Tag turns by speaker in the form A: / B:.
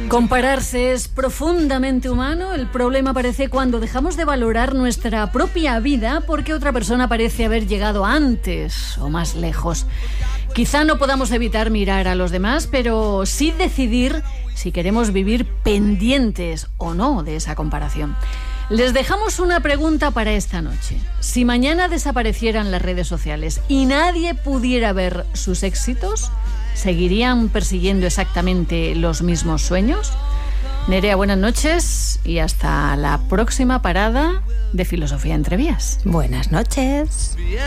A: Compararse es profundamente humano. El problema aparece cuando dejamos de valorar nuestra propia vida porque otra persona parece haber llegado antes o más lejos. Quizá no podamos evitar mirar a los demás, pero sí decidir si queremos vivir pendientes o no de esa comparación. Les dejamos una pregunta para esta noche. Si mañana desaparecieran las redes sociales y nadie pudiera ver sus éxitos, ¿seguirían persiguiendo exactamente los mismos sueños? Nerea, buenas noches y hasta la próxima parada de Filosofía entre Vías.
B: Buenas noches.